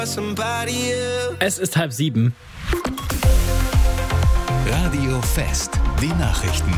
Es ist 6:30. Radio Fest, die Nachrichten.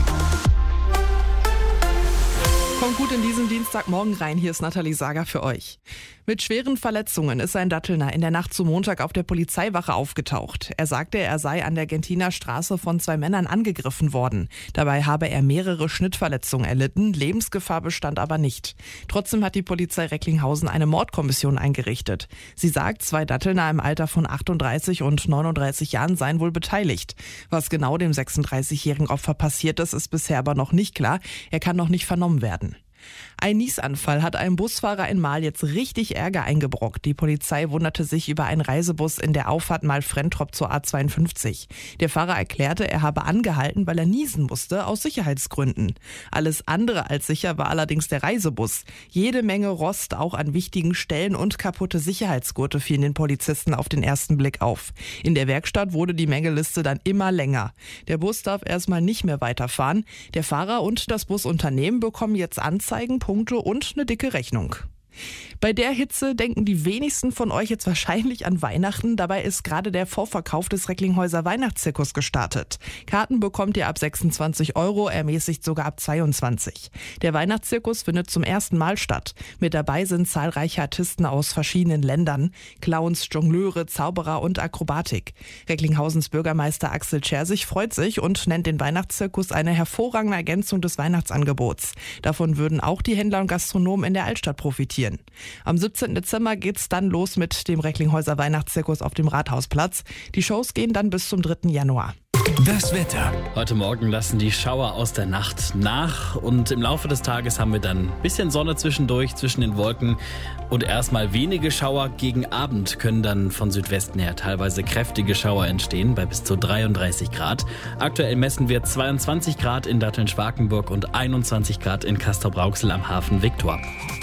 Kommt gut in diesen Dienstagmorgen rein, hier ist Nathalie Sager für euch. Mit schweren Verletzungen ist ein Dattelner in der Nacht zu Montag auf der Polizeiwache aufgetaucht. Er sagte, er sei an der Gentiner Straße von 2 Männern angegriffen worden. Dabei habe er mehrere Schnittverletzungen erlitten, Lebensgefahr bestand aber nicht. Trotzdem hat die Polizei Recklinghausen eine Mordkommission eingerichtet. Sie sagt, 2 Dattelner im Alter von 38 und 39 Jahren seien wohl beteiligt. Was genau dem 36-jährigen Opfer passiert ist, ist bisher aber noch nicht klar. Er kann noch nicht vernommen werden. Ein Niesanfall hat einem Busfahrer in Marl jetzt richtig Ärger eingebrockt. Die Polizei wunderte sich über einen Reisebus in der Auffahrt Marl-Frentrop zur A52. Der Fahrer erklärte, er habe angehalten, weil er niesen musste, aus Sicherheitsgründen. Alles andere als sicher war allerdings der Reisebus. Jede Menge Rost, auch an wichtigen Stellen, und kaputte Sicherheitsgurte fielen den Polizisten auf den ersten Blick auf. In der Werkstatt wurde die Mängeliste dann immer länger. Der Bus darf erstmal nicht mehr weiterfahren. Der Fahrer und das Busunternehmen bekommen jetzt Anzeigen, Punkte und eine dicke Rechnung. Bei der Hitze denken die wenigsten von euch jetzt wahrscheinlich an Weihnachten. Dabei ist gerade der Vorverkauf des Recklinghäuser Weihnachtszirkus gestartet. Karten bekommt ihr ab 26 €, ermäßigt sogar ab 22. Der Weihnachtszirkus findet zum ersten Mal statt. Mit dabei sind zahlreiche Artisten aus verschiedenen Ländern. Clowns, Jongleure, Zauberer und Akrobatik. Recklinghausen Bürgermeister Axel Schersich freut sich und nennt den Weihnachtszirkus eine hervorragende Ergänzung des Weihnachtsangebots. Davon würden auch die Händler und Gastronomen in der Altstadt profitieren. Am 17. Dezember geht's dann los mit dem Recklinghäuser Weihnachtszirkus auf dem Rathausplatz. Die Shows gehen dann bis zum 3. Januar. Das Wetter. Heute Morgen lassen die Schauer aus der Nacht nach und im Laufe des Tages haben wir dann ein bisschen Sonne zwischendurch, zwischen den Wolken und erstmal wenige Schauer. Gegen Abend können dann von Südwesten her teilweise kräftige Schauer entstehen, bei bis zu 33 Grad. Aktuell messen wir 22 Grad in Datteln-Schwarkenburg und 21 Grad in Castrop-Rauxel am Hafen Viktor.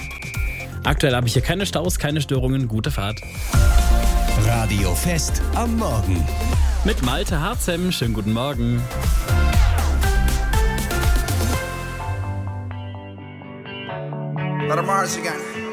Aktuell habe ich hier keine Staus, keine Störungen, gute Fahrt. Radio Fest am Morgen. Mit Malte Harzem, schönen guten Morgen. Let 'em march again.